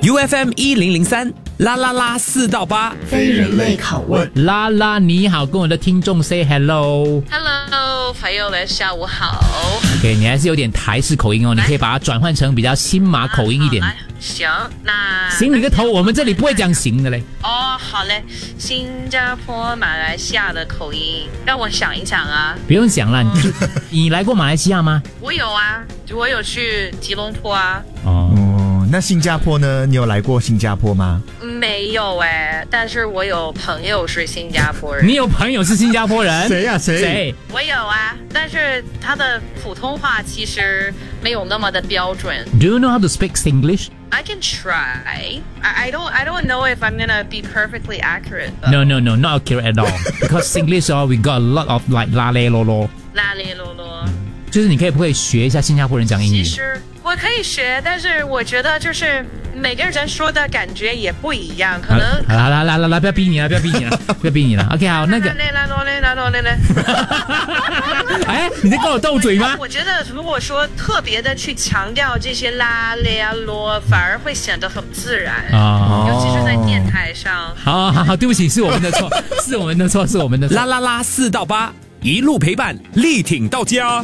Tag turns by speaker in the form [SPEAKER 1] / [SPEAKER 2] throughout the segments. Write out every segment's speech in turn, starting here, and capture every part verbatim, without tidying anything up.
[SPEAKER 1] U F M 一零零三啦啦啦四到八，
[SPEAKER 2] 非人类拷问。
[SPEAKER 3] 啦啦，你好，跟我的听众 say hello。
[SPEAKER 4] Hello， 朋友们，下午好。
[SPEAKER 3] OK， 你还是有点台式口音哦，你可以把它转换成比较新马口音一点。
[SPEAKER 4] 啊、行，那
[SPEAKER 3] 行你个头，我们这里不会讲行的嘞。
[SPEAKER 4] 哦，好嘞，新加坡、马来西亚的口音，让我想一想啊。
[SPEAKER 3] 不用想了，你你来过马来西亚吗？
[SPEAKER 4] 我有啊，我有去吉隆坡啊。
[SPEAKER 3] 哦。
[SPEAKER 2] 那新加坡呢？你有来过新加坡吗？
[SPEAKER 4] 没有哎，但是我有朋友是新加坡人。
[SPEAKER 3] 你有朋友是新加坡人？
[SPEAKER 2] 谁呀？谁？
[SPEAKER 3] 谁？
[SPEAKER 4] 我有啊，但是他的普通话其实没有那么的标准。
[SPEAKER 3] Do you know how to speak English?
[SPEAKER 4] I can try. I, I don't I don't know if I'm gonna be perfectly accurate though.
[SPEAKER 3] No, no, no, not accurate at all. Because English, oh, we got a lot of like 啦咧啰啰。
[SPEAKER 4] 啦咧啰啰。
[SPEAKER 3] 就是你可以不可以学一下新加坡人讲英语？
[SPEAKER 4] 其实我可以学，但是我觉得就是每个人说的感觉也不一样，可能。
[SPEAKER 3] 好啦啦啦啦啦，不要逼你了，不要逼你了，不要逼你了。OK， 好，那个。哎，你在跟我斗嘴吗？
[SPEAKER 4] 我觉得如果说特别的去强调这些啦咧啰，反而会显得很自然啊，尤其是在电台上。
[SPEAKER 3] 好好好，对不起，是我们的错，是我们的错，是我们的错。
[SPEAKER 1] 啦啦啦四到八，一路陪伴，力挺到家。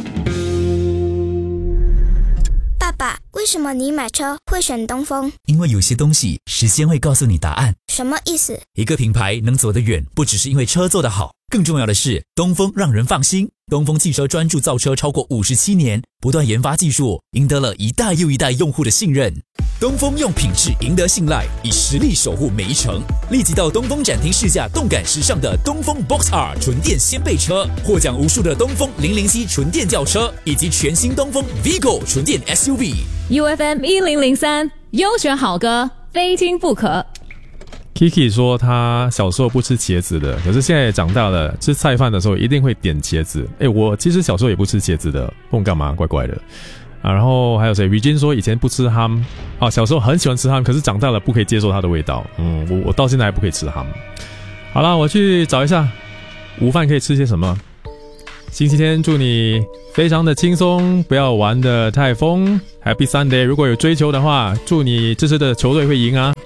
[SPEAKER 5] 爸爸，为什么你买车会选东风？
[SPEAKER 6] 因为有些东西时间会告诉你答案。
[SPEAKER 5] 什么意思？
[SPEAKER 6] 一个品牌能走得远，不只是因为车做得好，更重要的是东风让人放心。东风汽车专注造车超过五十七年，不断研发技术，赢得了一代又一代用户的信任。东风用品质赢得信赖，以实力守护每一程。立即到东风展厅试驾动感时尚的东风 Box R 纯电掀背车，获奖无数的东风零零七纯电轿车，以及全新东风 Vigo 纯电 S U V。U
[SPEAKER 7] F M 一零零三，优选好歌，非听不可。
[SPEAKER 8] Kiki 说他小时候不吃茄子的，可是现在长大了，吃菜饭的时候一定会点茄子。诶，我其实小时候也不吃茄子的，问干嘛？怪怪的啊。然后还有谁 ？Regine 说以前不吃 ham 啊，小时候很喜欢吃 ham， 可是长大了不可以接受它的味道。嗯，我我到现在还不可以吃 ham。好啦，我去找一下午饭可以吃些什么。星期天祝你非常的轻松，不要玩得太疯。Happy Sunday！ 如果有追求的话，祝你支持的球队会赢啊。